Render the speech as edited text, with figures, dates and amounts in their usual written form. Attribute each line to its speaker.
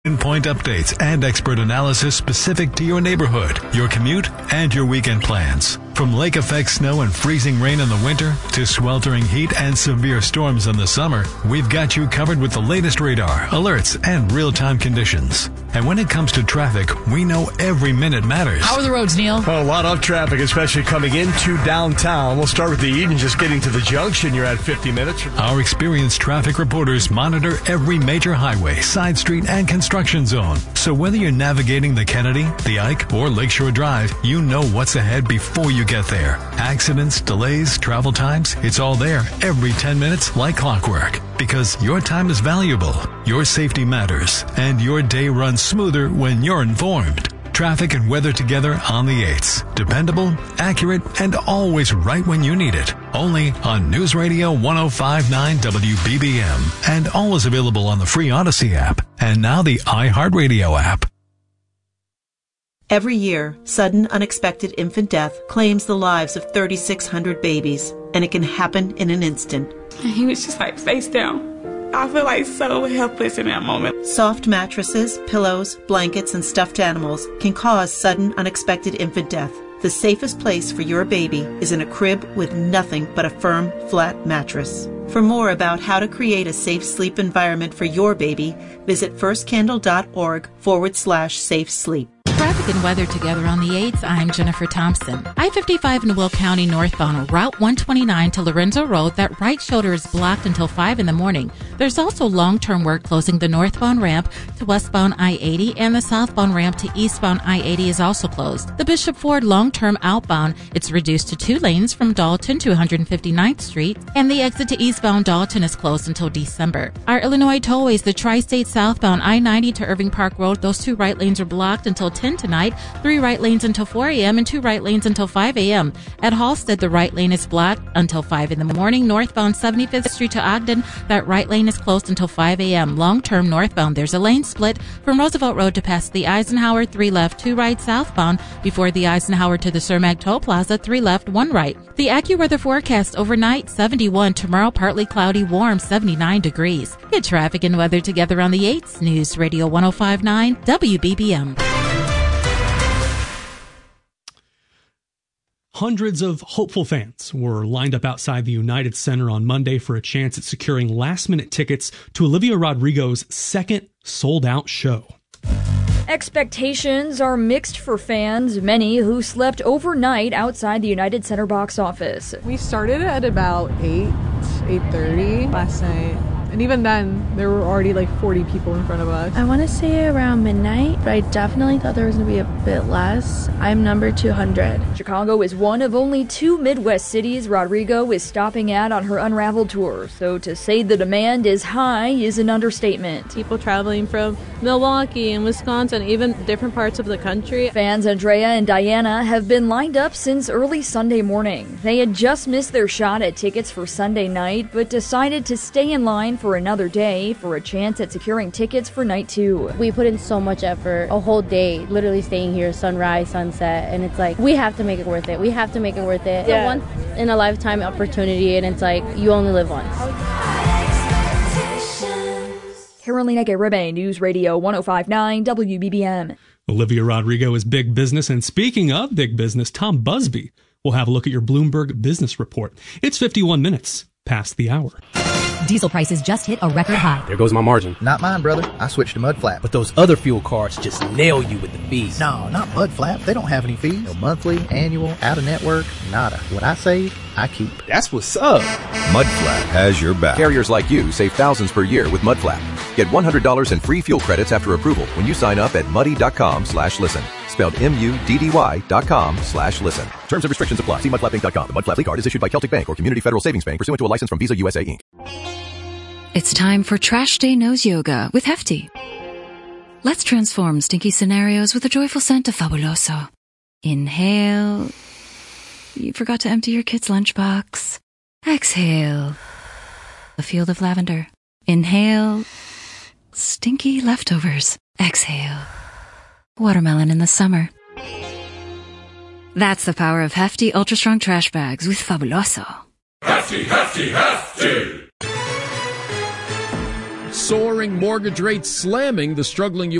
Speaker 1: Point updates and expert analysis specific to your neighborhood, your commute, and your weekend plans. From lake effect snow and freezing rain in the winter to sweltering heat and severe storms in the summer, we've got you covered with the latest radar, alerts, and real-time conditions. And when it comes to traffic, we know every minute matters.
Speaker 2: How are the roads, Neil?
Speaker 3: Well, a lot of traffic, especially coming into downtown. We'll start with the Eden. Just getting to the junction, you're at 50 minutes.
Speaker 1: Our experienced traffic reporters monitor every major highway, side street, and construction zone. So whether you're navigating the Kennedy, the Ike, or Lakeshore Drive, you know what's ahead before you get there. Accidents, delays, travel times, it's all there every 10 minutes like clockwork. Because your time is valuable, your safety matters, and your day runs smoother when you're informed. Traffic and weather together on the 8s. Dependable, accurate, and always right when you need it. Only on News Radio 105.9 WBBM. And always available on the free Odyssey app. And now the iHeartRadio app.
Speaker 4: Every year, sudden unexpected infant death claims the lives of 3,600 babies. And it can happen in an instant.
Speaker 5: And he was just like face down. I feel like so helpless in that moment.
Speaker 4: Soft mattresses, pillows, blankets, and stuffed animals can cause sudden, unexpected infant death. The safest place for your baby is in a crib with nothing but a firm, flat mattress. For more about how to create a safe sleep environment for your baby, visit firstcandle.org/safe sleep.
Speaker 2: Traffic and weather together on the 8th. I'm Jennifer Thompson. I-55 in Will County northbound on Route 129 to Lorenzo Road. That right shoulder is blocked until 5 in the morning. There's also long-term work closing the northbound ramp to westbound I-80, and the southbound ramp to eastbound I-80 is also closed. The Bishop Ford long-term outbound, it's reduced to 2 lanes from Dalton to 159th Street, and the exit to eastbound Dalton is closed until December. Our Illinois tollways, the Tri-State southbound I-90 to Irving Park Road, those 2 right lanes are blocked until 10 tonight, 3 right lanes until 4 a.m., and 2 right lanes until 5 a.m. At Halstead, the right lane is blocked until 5 in the morning. Northbound 75th Street to Ogden, that right lane is closed until 5 a.m. Long-term northbound, there's a lane split from Roosevelt Road to past the Eisenhower, 3 left, 2 right southbound. Before the Eisenhower to the Cermak Toll Plaza, 3 left, 1 right. The AccuWeather forecast overnight, 71. Tomorrow, partly cloudy, warm, 79 degrees. Get traffic and weather together on the 8th. News Radio 105.9 WBBM.
Speaker 6: Hundreds of hopeful fans were lined up outside the United Center on Monday for a chance at securing last-minute tickets to Olivia Rodrigo's second sold-out show.
Speaker 7: Expectations are mixed for fans, many who slept overnight outside the United Center box office.
Speaker 8: We started at about 8:30 last night. And even then, there were already like 40 people in front of us.
Speaker 9: I want to say around midnight, but I definitely thought there was going to be a bit less. I'm number 200.
Speaker 7: Chicago is one of only 2 Midwest cities Rodrigo is stopping at on her Unraveled tour. So to say the demand is high is an understatement.
Speaker 10: People traveling from Milwaukee and Wisconsin, even different parts of the country.
Speaker 7: Fans Andrea and Diana have been lined up since early Sunday morning. They had just missed their shot at tickets for Sunday night, but decided to stay in line for another day for a chance at securing tickets for night 2.
Speaker 9: We put in so much effort, a whole day, literally staying here, sunrise, sunset, and it's like, we have to make it worth it. We have to make it worth it.
Speaker 10: Yeah.
Speaker 9: It's a once-in-a-lifetime opportunity, and it's like, you only live once.
Speaker 7: Carolina Garibay, News Radio 105.9 WBBM.
Speaker 6: Olivia Rodrigo is big business, and speaking of big business, Tom Busby will have a look at your Bloomberg Business Report. It's 51 minutes past the hour.
Speaker 11: Diesel prices just hit a record high.
Speaker 12: There goes my margin.
Speaker 13: Not mine, brother. I switched to Mudflap.
Speaker 12: But those other fuel cards just nail you with the fees.
Speaker 13: No, not Mudflap. They don't have any fees. No monthly, annual, out-of-network, nada. What I save, I keep.
Speaker 12: That's what's up.
Speaker 14: Mudflap has your back.
Speaker 15: Carriers like you save thousands per year with Mudflap. Get $100 in free fuel credits after approval when you sign up at muddy.com/listen. Spelled MUDDY.com/listen. Terms and restrictions apply. See mudflapinc.com. The Mudflap card is issued by Celtic Bank or Community Federal Savings Bank pursuant to a license from Visa USA Inc.
Speaker 16: It's time for Trash Day Nose Yoga with Hefty. Let's transform stinky scenarios with a joyful scent of Fabuloso. Inhale. You forgot to empty your kid's lunchbox. Exhale. A field of lavender. Inhale. Stinky leftovers. Exhale. Watermelon in the summer. That's the power of Hefty Ultra Strong Trash Bags with Fabuloso.
Speaker 17: Hefty, Hefty, Hefty!
Speaker 18: Soaring mortgage rates slamming the struggling